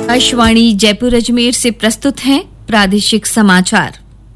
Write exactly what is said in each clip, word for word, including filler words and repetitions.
आकाशवाणी जयपुर अजमेर से प्रस्तुत हैं प्रादेशिक समाचार।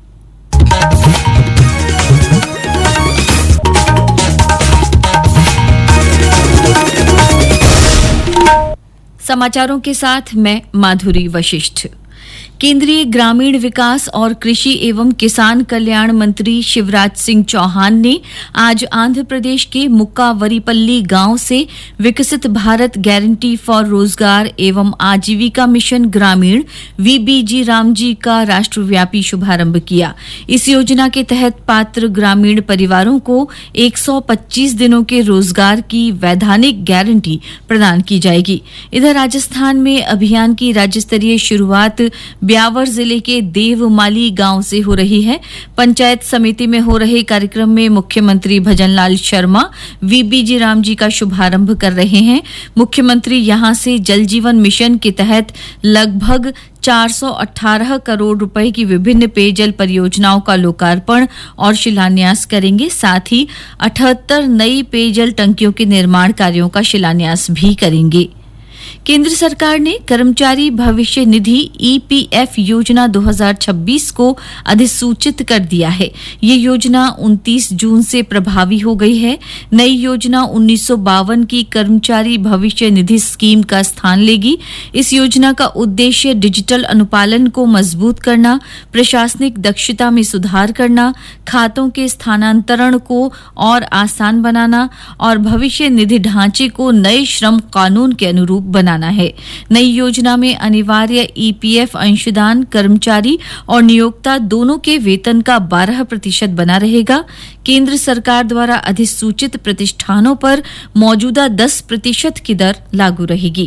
समाचारों के साथ मैं माधुरी वशिष्ठ। केंद्रीय ग्रामीण विकास और कृषि एवं किसान कल्याण मंत्री शिवराज सिंह चौहान ने आज आंध्र प्रदेश के मुक्कावरीपल्ली गांव से विकसित भारत गारंटी फॉर रोजगार एवं आजीविका मिशन ग्रामीण वीबीजी रामजी का राष्ट्रव्यापी शुभारंभ किया। इस योजना के तहत पात्र ग्रामीण परिवारों को एक सौ पच्चीस दिनों के रोजगार की वैधानिक गारंटी प्रदान की जाएगी। इधर राजस्थान में अभियान की राज्य स्तरीय शुरुआत ब्यावर जिले के देवमाली गांव से हो रही है। पंचायत समिति में हो रहे कार्यक्रम में मुख्यमंत्री भजनलाल शर्मा वीबीजी रामजी का शुभारंभ कर रहे हैं। मुख्यमंत्री यहां से जल जीवन मिशन के तहत लगभग चार सौ अठारह करोड़ रुपए की विभिन्न पेयजल परियोजनाओं का लोकार्पण और शिलान्यास करेंगे। साथ ही अठहत्तर नई पेयजल टंकियों के निर्माण कार्यों का शिलान्यास भी करेंगे। केंद्र सरकार ने कर्मचारी भविष्य निधि ईपीएफ योजना दो हज़ार छब्बीस को अधिसूचित कर दिया है। ये योजना उनतीस जून से प्रभावी हो गई है। नई योजना उन्नीस सौ बावन की कर्मचारी भविष्य निधि स्कीम का स्थान लेगी। इस योजना का उद्देश्य डिजिटल अनुपालन को मजबूत करना, प्रशासनिक दक्षता में सुधार करना, खातों के स्थानांतरण को और आसान बनाना और भविष्य निधि ढांचे को नए श्रम कानून के अनुरूप बनाना है। नई योजना में अनिवार्य ईपीएफ अंशदान कर्मचारी और नियोक्ता दोनों के वेतन का बारह प्रतिशत बना रहेगा। केंद्र सरकार द्वारा अधिसूचित प्रतिष्ठानों पर मौजूदा दस प्रतिशत की दर लागू रहेगी।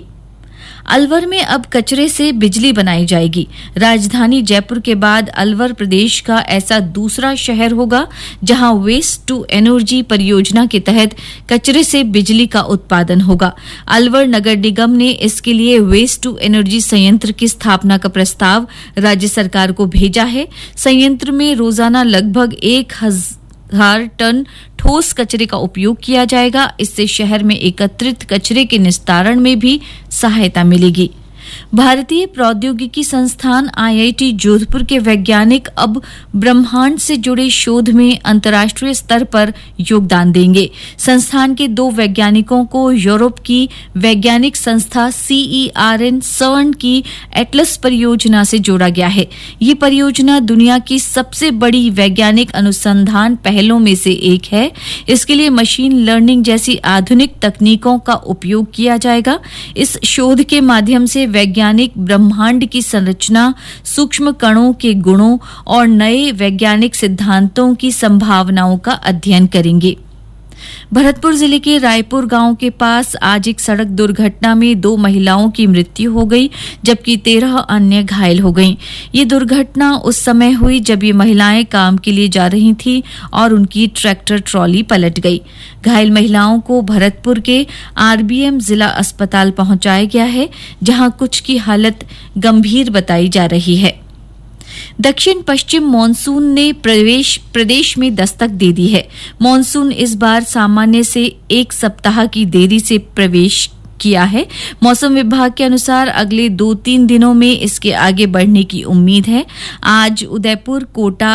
अलवर में अब कचरे से बिजली बनाई जाएगी। राजधानी जयपुर के बाद अलवर प्रदेश का ऐसा दूसरा शहर होगा जहां वेस्ट टू एनर्जी परियोजना के तहत कचरे से बिजली का उत्पादन होगा। अलवर नगर निगम ने इसके लिए वेस्ट टू एनर्जी संयंत्र की स्थापना का प्रस्ताव राज्य सरकार को भेजा है। संयंत्र में रोजाना लगभग एक हजार हजार टन ठोस कचरे का उपयोग किया जाएगा। इससे शहर में एकत्रित कचरे के निस्तारण में भी सहायता मिलेगी। भारतीय प्रौद्योगिकी संस्थान आईआईटी जोधपुर के वैज्ञानिक अब ब्रह्मांड से जुड़े शोध में अंतर्राष्ट्रीय स्तर पर योगदान देंगे। संस्थान के दो वैज्ञानिकों को यूरोप की वैज्ञानिक संस्था सीईआरएन सर्न की एटलस परियोजना से जोड़ा गया है। ये परियोजना दुनिया की सबसे बड़ी वैज्ञानिक अनुसंधान पहलों में से एक है। इसके लिए मशीन लर्निंग जैसी आधुनिक तकनीकों का उपयोग किया जाएगा। इस शोध के माध्यम से वैज्ञानिक ब्रह्मांड की संरचना, सूक्ष्म कणों के गुणों और नए वैज्ञानिक सिद्धांतों की संभावनाओं का अध्ययन करेंगे। भरतपुर जिले के रायपुर गांव के पास आज एक सड़क दुर्घटना में दो महिलाओं की मृत्यु हो गई, जबकि तेरह अन्य घायल हो गईं। ये दुर्घटना उस समय हुई जब ये महिलाएं काम के लिए जा रही थीं और उनकी ट्रैक्टर ट्रॉली पलट गई। घायल महिलाओं को भरतपुर के आरबीएम जिला अस्पताल पहुंचाया गया है, जहां कुछ की हालत गंभीर बताई जा रही है। दक्षिण पश्चिम मानसून ने प्रवेश प्रदेश में दस्तक दे दी है। मानसून इस बार सामान्य से एक सप्ताह की देरी से प्रवेश किया है। मौसम विभाग के अनुसार अगले दो तीन दिनों में इसके आगे बढ़ने की उम्मीद है। आज उदयपुर, कोटा